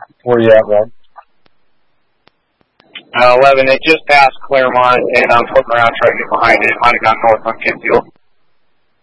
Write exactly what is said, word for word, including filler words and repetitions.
Where you at, Rob? Uh, eleven, it just passed Claremont, and I'm flipping around trying to get behind it. It might have gone north on Kenfield.